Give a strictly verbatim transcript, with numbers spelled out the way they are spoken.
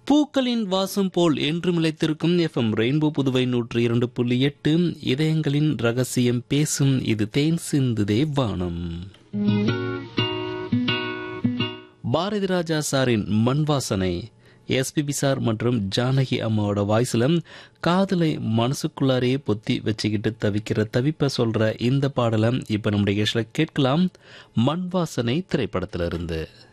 பூக்களின் வாசம் போல் என்று நிலைத்திருக்கும் எஃப்எம் ரெயின்போ புதுவை நூற்றி இரண்டு புள்ளி எட்டு இதயங்களின் ரகசியம் பேசும் இது தேன் சிந்துதே வானம். பாரதி ராஜா சாரின் மண் வாசனை, எஸ்பிபி சார் மற்றும் ஜானகி அம்மாவோட வாய்ஸ்ல காதலை மனசுக்குள்ளாரே பொத்தி வச்சுக்கிட்டு தவிக்கிற தவிப்ப சொல்ற இந்த பாடலை இப்ப நம்முடைய கேட்கலாம். மண் வாசனை திரைப்படத்திலிருந்து.